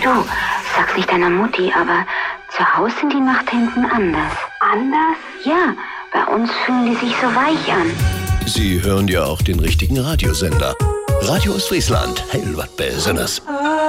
Du, sag's nicht deiner Mutti, aber zu Hause sind die Nachtenten anders. Anders? Ja, bei uns fühlen die sich so weich an. Sie hören ja auch den richtigen Radiosender. Radio Ostfriesland, hell wat Besonderes.